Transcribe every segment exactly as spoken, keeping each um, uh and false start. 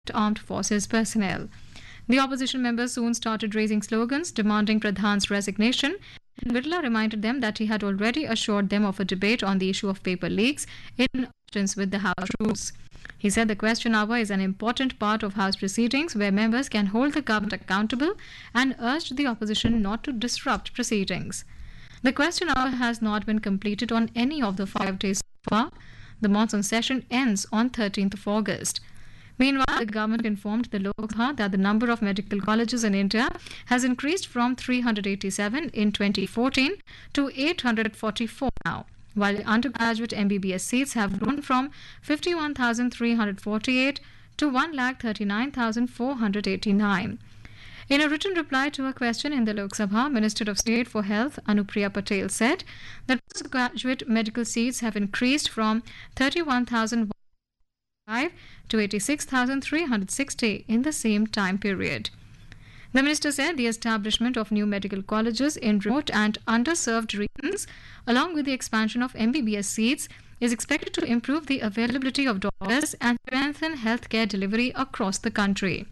armed forces personnel. The opposition members soon started raising slogans demanding Pradhan's resignation. And Birla reminded them that he had already assured them of a debate on the issue of paper leaks in accordance with the House rules. He said the question hour is an important part of House proceedings where members can hold the government accountable and urged the opposition not to disrupt proceedings. The question hour has not been completed on any of the five days so far. The monsoon session ends on thirteenth of August. Meanwhile, the government informed the Lok Sabha that the number of medical colleges in India has increased from three hundred eighty-seven in twenty fourteen to eight hundred forty-four now, while undergraduate M B B S seats have grown from fifty-one thousand three hundred forty-eight to one lakh thirty-nine thousand four hundred eighty-nine. In a written reply to a question in the Lok Sabha, Minister of State for Health Anupriya Patel said that postgraduate medical seats have increased from thirty-one thousand five to eighty-six thousand three hundred sixty in the same time period. The minister said the establishment of new medical colleges in remote and underserved regions, along with the expansion of M B B S seats, is expected to improve the availability of doctors and strengthen healthcare delivery across the country.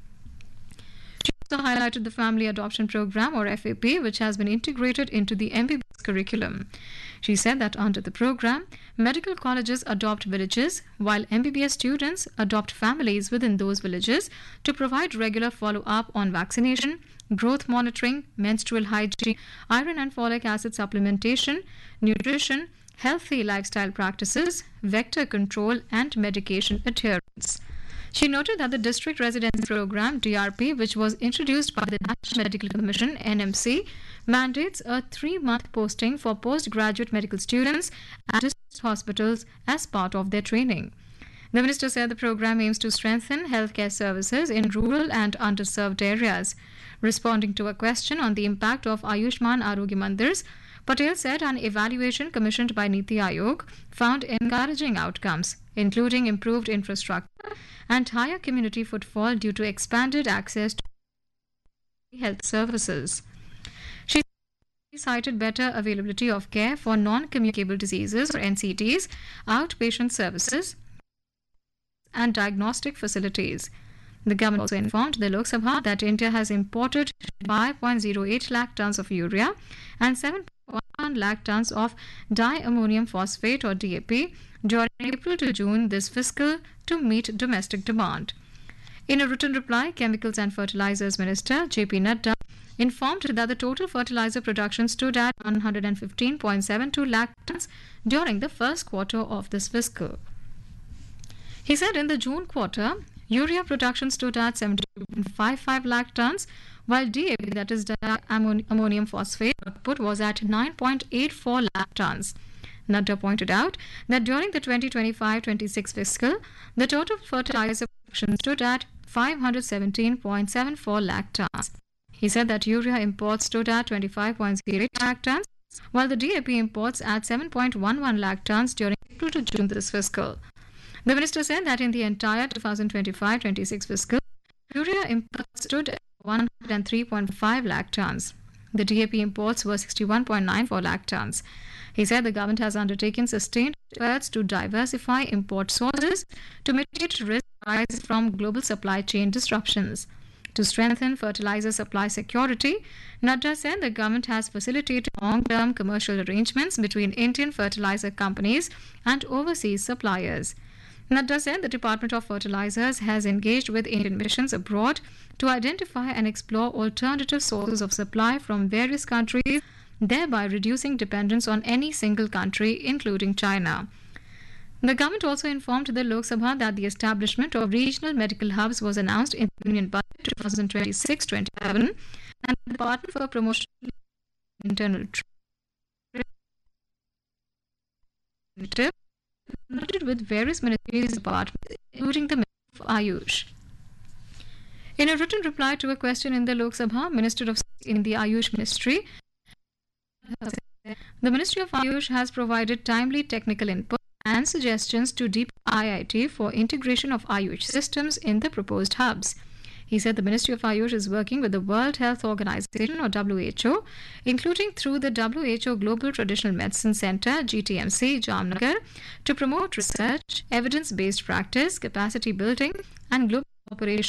She also highlighted the Family Adoption Program, or F A P, which has been integrated into the M B B S curriculum. She said that under the program, medical colleges adopt villages, while M B B S students adopt families within those villages to provide regular follow-up on vaccination, growth monitoring, menstrual hygiene, iron and folic acid supplementation, nutrition, healthy lifestyle practices, vector control, and medication adherence. She noted that the District Residency Program, D R P, which was introduced by the National Medical Commission, N M C, mandates a three-month posting for postgraduate medical students at district hospitals as part of their training. The minister said the program aims to strengthen healthcare services in rural and underserved areas. Responding to a question on the impact of Ayushman Arogya Mandirs, Patel said an evaluation commissioned by Niti Aayog found encouraging outcomes, including improved infrastructure and higher community footfall due to expanded access to health services. She cited better availability of care for non-communicable diseases, or N C Ds, outpatient services, and diagnostic facilities. The government also informed the Lok Sabha that India has imported five point zero eight lakh tons of urea and seven point one lakh tons of diammonium phosphate, or D A P, during April to June this fiscal to meet domestic demand. In a written reply, Chemicals and Fertilizers Minister J P Nadda informed that the total fertilizer production stood at one hundred fifteen point seven two lakh tons during the first quarter of this fiscal. He said in the June quarter, urea production stood at seventy-two point five five lakh tons, while D A P, that is diammonium phosphate, output was at nine point eight four lakh tons. Nadda pointed out that during the twenty twenty-five twenty-six fiscal, the total fertilizer production stood at five hundred seventeen point seven four lakh tons. He said that urea imports stood at twenty-five point zero eight lakh tons, while the D A P imports at seven point one one lakh tons during April to June this fiscal. The minister said that in the entire twenty twenty-five twenty-six fiscal, urea imports stood at one hundred three point five lakh tons. The D A P imports were sixty-one point nine four lakh tons. He said the government has undertaken sustained efforts to diversify import sources to mitigate risk arising from global supply chain disruptions. To strengthen fertilizer supply security, Nadda said the government has facilitated long-term commercial arrangements between Indian fertilizer companies and overseas suppliers. Nadda said the Department of Fertilizers has engaged with Indian missions abroad to identify and explore alternative sources of supply from various countries, thereby reducing dependence on any single country, including China. The government also informed the Lok Sabha that the establishment of regional medical hubs was announced in the Union Budget twenty twenty-six twenty-seven, and the Department for Promotion of Internal Trade with various ministries departments, including the Ministry of Ayush. In a written reply to a question in the Lok Sabha, Minister of State in the Ayush Ministry, the Ministry of Ayush has provided timely technical input and suggestions to D P I I T for integration of Ayush systems in the proposed hubs. He said the Ministry of Ayush is working with the World Health Organization, or W H O, including through the W H O Global Traditional Medicine Center, G T M C, Jamnagar, to promote research, evidence-based practice, capacity building, and global cooperation